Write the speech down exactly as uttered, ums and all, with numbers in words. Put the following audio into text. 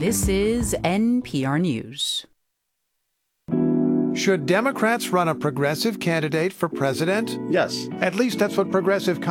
This is N P R News. Should Democrats run a progressive candidate for president? Yes. At least that's what progressive